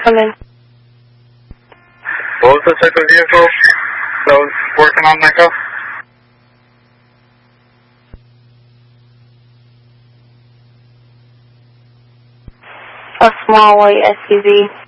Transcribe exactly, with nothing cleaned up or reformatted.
come in. What was the type of vehicle that was working on Echo? A small white S U V.